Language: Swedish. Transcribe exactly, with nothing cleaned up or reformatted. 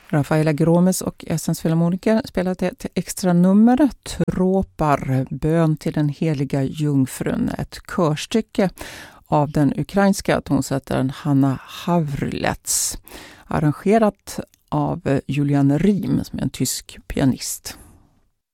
Rafaela Gromes och Essens Filharmoniker spelade ett extra nummer, Tråpar, bön till den heliga jungfrun, ett körstycke av den ukrainska tonsättaren Hanna Havrlets, arrangerat av Julian Riem som är en tysk pianist.